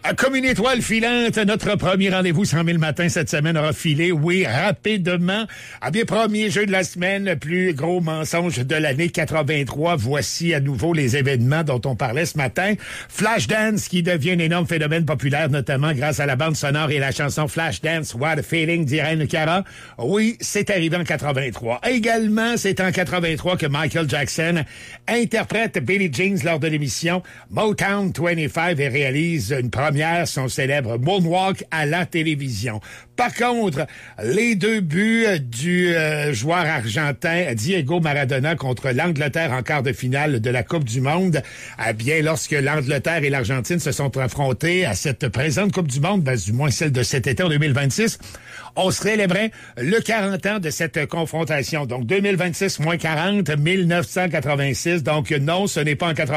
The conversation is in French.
Comme une étoile filante, notre premier rendez-vous 100 000 matin cette semaine aura filé, oui, rapidement. Bien, premier jeu de la semaine, le plus gros mensonge de l'année 83. Voici à nouveau les événements dont on parlait ce matin. Flashdance qui devient un énorme phénomène populaire, notamment grâce à la bande sonore et la chanson Flashdance, What a Feeling d'Irene Cara. Oui, c'est arrivé en 83. Également, c'est en 83 que Michael Jackson interprète Billie Jean lors de l'émission Motown 25 et réalise une première, son célèbre moonwalk à la télévision. Par contre, les deux buts du joueur argentin Diego Maradona contre l'Angleterre en quart de finale de la Coupe du Monde, bien, lorsque l'Angleterre et l'Argentine se sont affrontés à cette présente Coupe du Monde, du moins celle de cet été en 2026, on célébrait le 40 ans de cette confrontation. Donc, 2026 moins 40, 1986. Donc, non, ce n'est pas en 80.